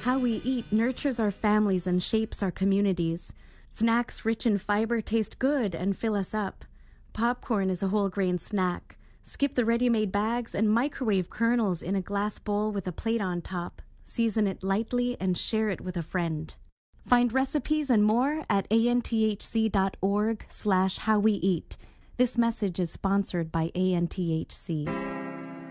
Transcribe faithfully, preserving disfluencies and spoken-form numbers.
How we eat nurtures our families and shapes our communities. Snacks rich in fiber taste good and fill us up. Popcorn is a whole grain snack. Skip the ready-made bags and microwave kernels in a glass bowl with a plate on top. Season it lightly and share it with a friend. Find recipes and more at anthc.org slash how we eat. This message is sponsored by A N T H C.